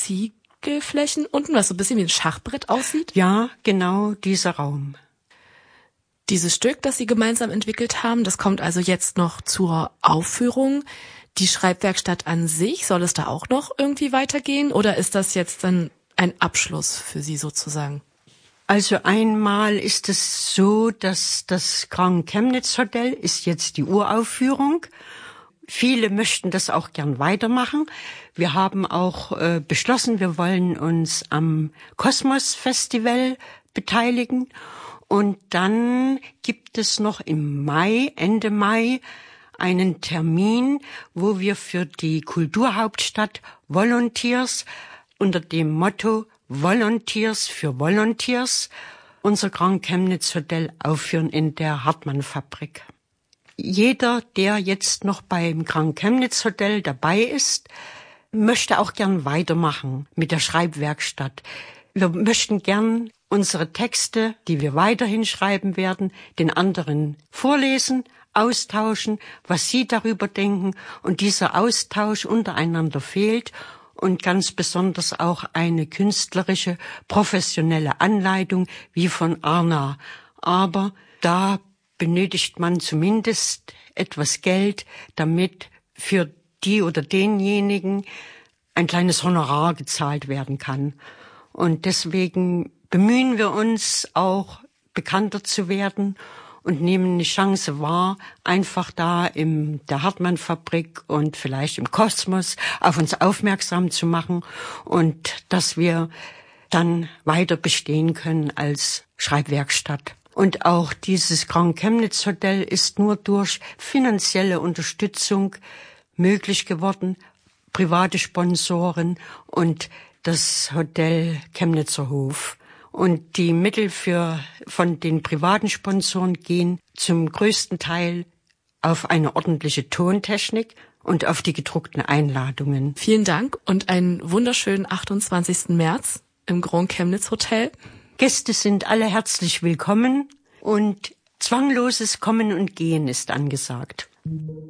Ziegelflächen unten, was so ein bisschen wie ein Schachbrett aussieht? Ja, genau dieser Raum. Dieses Stück, das Sie gemeinsam entwickelt haben, das kommt also jetzt noch zur Aufführung. Die Schreibwerkstatt an sich, soll es da auch noch irgendwie weitergehen oder ist das jetzt dann ein Abschluss für Sie sozusagen? Also einmal ist es so, dass das Grand Chemnitz Hotel ist jetzt die Uraufführung. Viele möchten das auch gern weitermachen. Wir haben auch beschlossen, wir wollen uns am Kosmos Festival beteiligen. Und dann gibt es noch im Mai, Ende Mai, einen Termin, wo wir für die Kulturhauptstadt Volunteers unter dem Motto Volunteers für Volunteers unser Grand Chemnitz Hotel aufführen in der Hartmann-Fabrik. Jeder, der jetzt noch beim Grand Chemnitz Hotel dabei ist, möchte auch gern weitermachen mit der Schreibwerkstatt. Wir möchten gern unsere Texte, die wir weiterhin schreiben werden, den anderen vorlesen, austauschen, was sie darüber denken. Und dieser Austausch untereinander fehlt und ganz besonders auch eine künstlerische, professionelle Anleitung wie von Arna. Aber da benötigt man zumindest etwas Geld, damit für die oder denjenigen ein kleines Honorar gezahlt werden kann. Und deswegen bemühen wir uns auch, bekannter zu werden und nehmen eine Chance wahr, einfach da in der Hartmann-Fabrik und vielleicht im Kosmos auf uns aufmerksam zu machen und dass wir dann weiter bestehen können als Schreibwerkstatt. Und auch dieses Grand Chemnitz Hotel ist nur durch finanzielle Unterstützung möglich geworden, private Sponsoren und das Hotel Chemnitzer Hof. Und die Mittel von den privaten Sponsoren gehen zum größten Teil auf eine ordentliche Tontechnik und auf die gedruckten Einladungen. Vielen Dank und einen wunderschönen 28. März im Grand Chemnitz Hotel. Gäste sind alle herzlich willkommen und zwangloses Kommen und Gehen ist angesagt.